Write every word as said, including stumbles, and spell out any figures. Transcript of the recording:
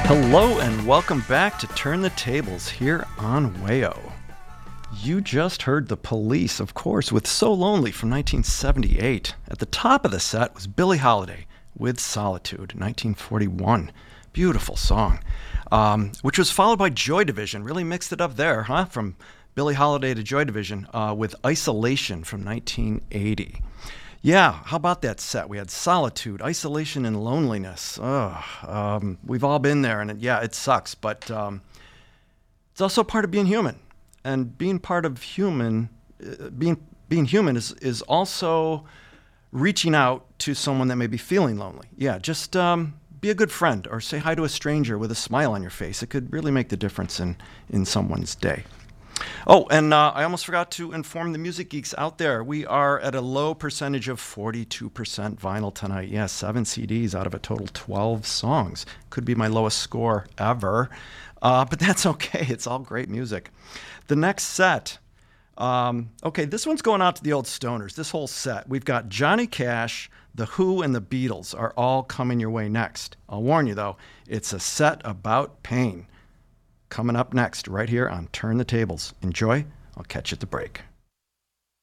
Hello and welcome back to Turn the Tables here on Wayo. You just heard The Police, of course, with So Lonely from nineteen seventy-eight. At the top of the set was Billie Holiday with Solitude, nineteen forty-one. Beautiful song. Um, which was followed by Joy Division. Really mixed it up there, huh? From Billie Holiday to Joy Division uh, with Isolation from nineteen eighty. Yeah, how about that set? We had solitude, isolation, and loneliness. Ugh, um, we've all been there, and it, yeah, it sucks, but um, it's also part of being human. And being part of human, uh, being being human is is also reaching out to someone that may be feeling lonely. Yeah, just um, be a good friend or say hi to a stranger with a smile on your face. It could really make the difference in, in someone's day. Oh, and uh, I almost forgot to inform the music geeks out there. We are at a low percentage of forty-two percent vinyl tonight. Yeah, seven C Ds out of a total twelve songs. Could be my lowest score ever, uh, but that's okay. It's all great music. The next set, um, okay, this one's going out to the old stoners, this whole set. We've got Johnny Cash, The Who, and the Beatles are all coming your way next. I'll warn you, though, it's a set about pain. Coming up next, right here on Turn the Tables. Enjoy. I'll catch you at the break.